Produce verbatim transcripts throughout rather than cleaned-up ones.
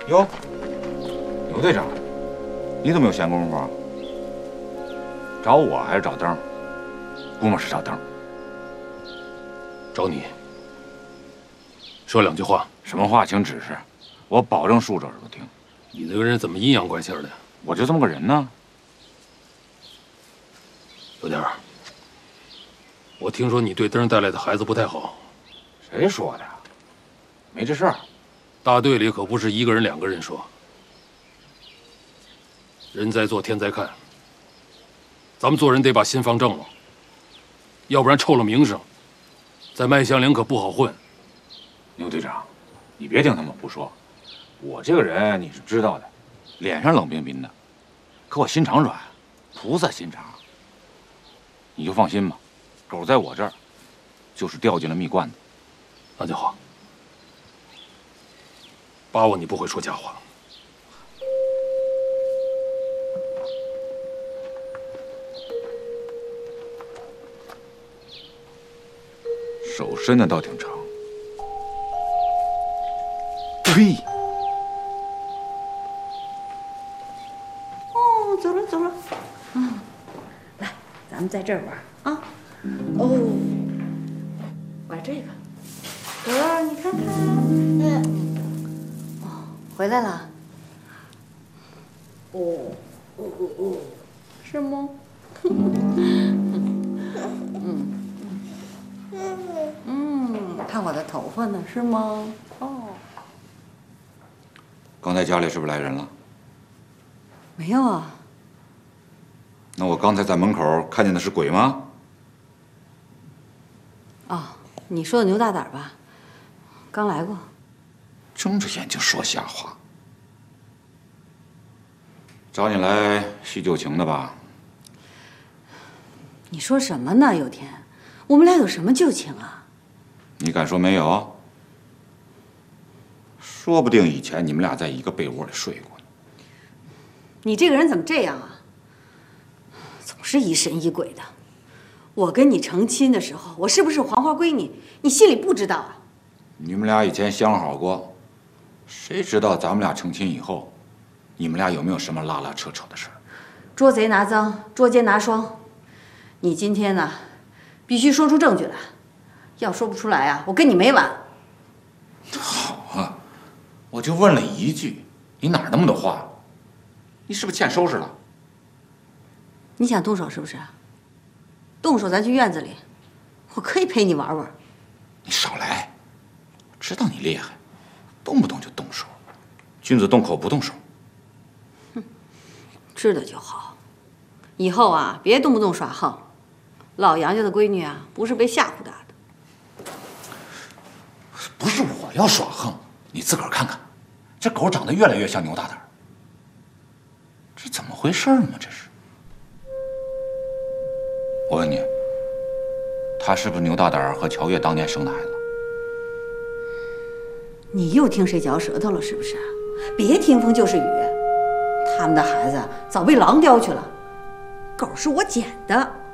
哟，牛队长，你怎么有闲工夫啊？找我还是找灯？估摸是找灯。 找你。说两句话。 什么话，请指示。我保证竖着耳朵听。 你这个人怎么阴阳怪气的？ 我就这么个人呢。 有点儿。我听说你对灯带来的孩子不太好。 谁说的？没这事儿。 大队里可不是一个人两个人说。人在做天在看。咱们做人得把心放正了，要不然臭了名声，在麦香岭可不好混。 牛队长，你别听他们胡说，我这个人你是知道的，脸上冷冰冰的，可我心肠软，菩萨心肠。你就放心吧，狗在我这儿，就是掉进了蜜罐子。 那就好。把握你不会说假话。 手伸的倒挺长。呸！ 哦，走了走了。嗯，来，咱们在这儿玩啊。哦，玩这个。朵儿，你看看。嗯。哦，回来了。哦，哦哦哦，是吗？嗯。嗯，看我的头发呢，是吗？哦。 刚才家里是不是来人了？ 没有啊。 那我刚才在门口看见的是鬼吗？ 哦，你说的牛大胆吧？刚来过。 睁着眼睛说瞎话。找你来叙旧情的吧？ 你说什么呢，有天？我们俩有什么旧情啊？ 你敢说没有？说不定以前你们俩在一个被窝里睡过呢。 你这个人怎么这样啊？总是疑神疑鬼的。我跟你成亲的时候，我是不是黄花闺女？你心里不知道啊？ 你们俩以前相好过，谁知道咱们俩成亲以后，你们俩有没有什么拉拉扯扯的事儿？ 捉贼拿赃，捉奸拿双。你今天呢，必须说出证据来。要说不出来啊，我跟你没完。 好啊，我就问了一句，你哪儿那么多话？你是不是欠收拾了？ 你想动手是不是？动手咱去院子里，我可以陪你玩玩。 你少来，我知道你厉害，动不动就动手，君子动口不动手。 哼，知道就好。以后啊，别动不动耍横。老杨家的闺女啊，不是被吓唬大的。 不是我要耍横，你自个儿看看，这狗长得越来越像牛大胆，这怎么回事嘛？这是。我问你，他是不是牛大胆和乔月当年生的孩子？ 你又听谁嚼舌头了是不是？别听风就是雨，他们的孩子早被狼叼去了，狗是我捡的。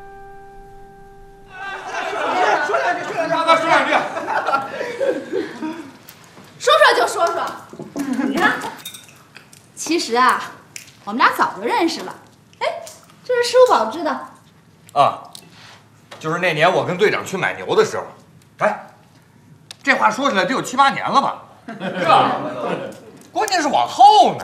说两句，说两句，让他说两句。 说说就说说，你看，其实啊，我们俩早就认识了。哎，这是舒宝知道。 啊，就是那年我跟队长去买牛的时候，哎，这话说起来得有七八年了吧？是吧？关键是往后呢，